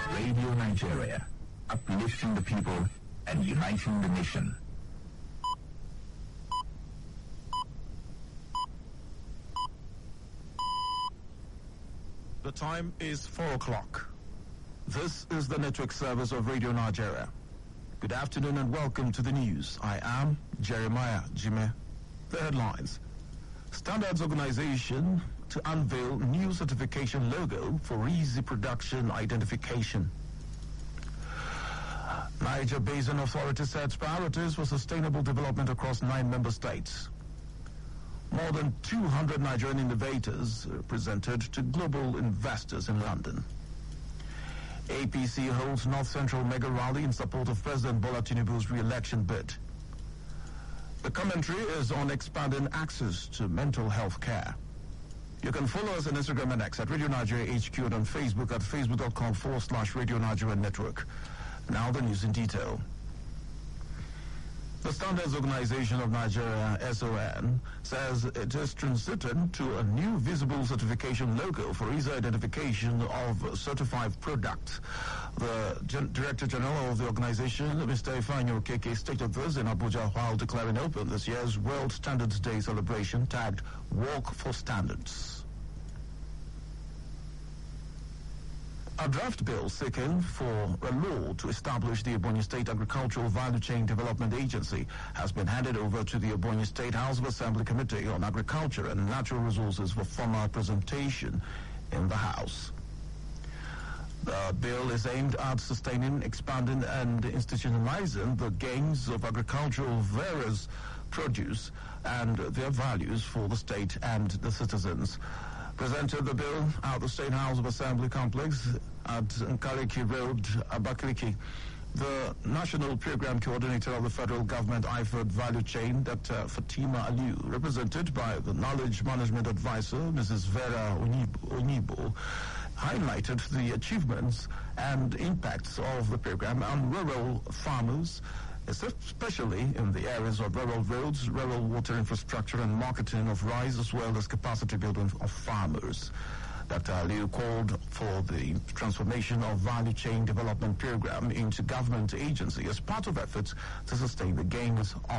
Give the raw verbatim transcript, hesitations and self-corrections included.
Radio Nigeria, uplifting the people and uniting the nation. The time is four o'clock. This is the network service of Radio Nigeria. Good afternoon and welcome to the news. I am Jeremiah Jime. The headlines. Standards Organization to unveil new certification logo for easy production identification. Niger Basin Authority sets priorities for sustainable development across nine member states. More than two hundred Nigerian innovators presented to global investors in London. A P C holds North Central mega rally in support of President Bola Tinubu's re-election bid. The commentary is on expanding access to mental health care. You can follow us on Instagram and X at Radio Nigeria H Q and on Facebook at facebook.com forward slash Radio Nigeria Network. Now the news in detail. The Standards Organization of Nigeria, S O N, says it is transited to a new visible certification logo for easy identification of certified products. The Gen- Director General of the organization, Mister Ifeanyi Okeke, stated this in Abuja while declaring open this year's World Standards Day celebration tagged Walk for Standards. A draft bill seeking for a law to establish the Ebonyi State Agricultural Value Chain Development Agency has been handed over to the Ebonyi State House of Assembly Committee on Agriculture and Natural Resources for formal presentation in the House. The bill is aimed at sustaining, expanding, and institutionalizing the gains of agricultural various produce and their values for the state and the citizens. Presented the bill at the State House of Assembly complex at Nkaliki Road, Abakaliki. The National Program Coordinator of the Federal Government I F O D Value Chain, Doctor Fatima Aliu, represented by the Knowledge Management Advisor, Missus Vera Onibo, highlighted the achievements and impacts of the program on rural farmers, especially in the areas of rural roads, rural water infrastructure, and marketing of rice, as well as capacity building of farmers. Doctor Aliu called for the transformation of value chain development program into government agency as part of efforts to sustain the gains of